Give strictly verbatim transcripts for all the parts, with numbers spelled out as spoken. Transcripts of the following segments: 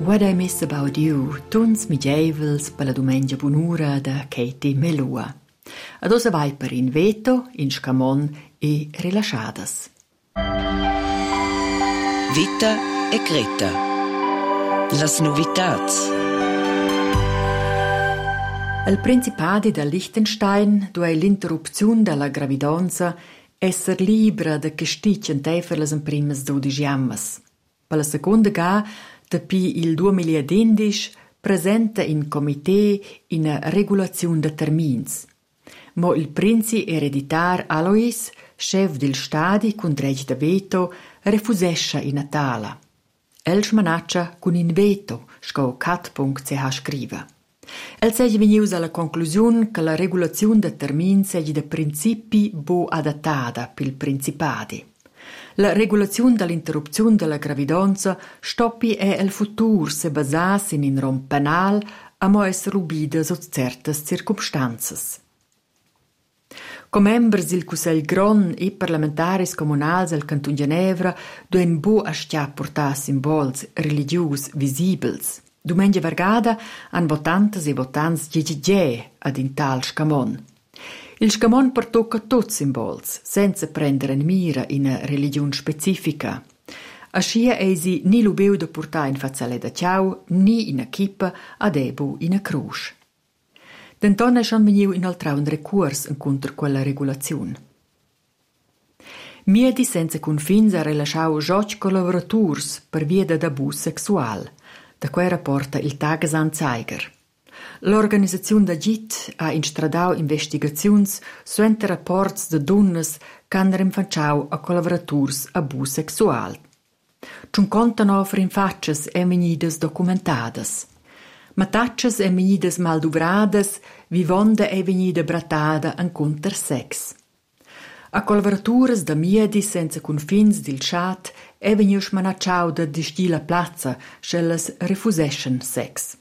What I Miss About You, tuns migievels per la domenica bunura da Katie Melua. Ad osa vai per in veto, in scamon e rilasciadas. Vita e Creta. Las novitats. Il Principadi da Liechtenstein, dove l'interruzione della gravidanza, esser libera da casticien tefer las primas dodici jammas. Per la seconda ga, dapi il duemiladodici, presenta in comité in regolazione de termins. Mo il princi ereditar Alois, chef del stadi con drej de veto, refusescha in Natala. El smanaccia con in veto, sco cat punct c h scriva. El segge venius alla conclusione che la regolazione de termins segge de principi bo adattata pil principadi. La regolazione dall'interruzione della gravidanza stoppi è il futuro se basas in in rom penal a mo es rubida so certas circumstanzas. Come members il Cussegl Gron e parlamentaris comunals al Canton Ginevra duen bo a stia portar simbols religius visibils. Domenica vargada han votantes e votants gigi ad in tal scamon. Il scamon pertocca tutti simbols, senza prendere in mira in religione specifica. Ascia eisi ni lubeu da portar in fazzale da ciao, ni in equipa ad ebu in a cruz. D'entona schon veniu in altra un recurs contro quella regolazione. Miedi senza confins ha rilasciau gioc collaboraturs per via da abus sexual, da quei rapporta il Tagesanzeiger. L'organizzazione da G I T ha instradau investigaziuns suente rapports de donnes can rinfanciau a collaboraturs abus sexual. cinquantanove rinfaccias e venidas documentadas. Mataccias e venidas malduvradas, vivonda e venida bratada an conter sex. A collaboraturas da miedi senza confins dil chat e veniu smanacciau da disgila plazza, scelles refusession sex.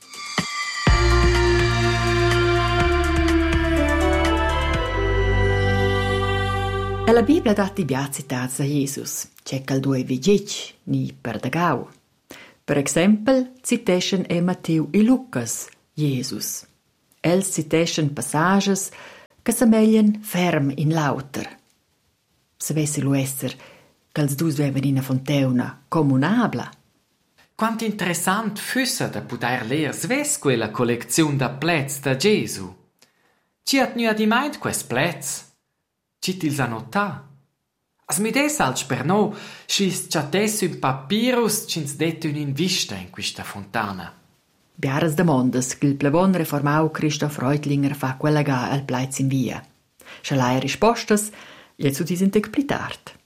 E la Bibbia dà i bia citats a Jesus, c'è che il due vigic, ni per dagau. Per esempio, citeschen e Matteo e Lucas, Jesus. Els citeschen passages che s'ameglien ferm in lauter. Se vessi lo esser, che els dus veven in a fonteuna comunabla. Quanto interessant füsse da poter leer sves quella collezione da plets da Gesù. Ci hat nu adimait quest plets? Ci tils annotà? As mi des als per no, schis chates un papyrus cins det un in vista in questa fontana. Biaras demondas che il plevon reformau Christoph Reutlinger fa quella ga al plaiz in via. Schalai rispostas, jetz ut is intec pli tard.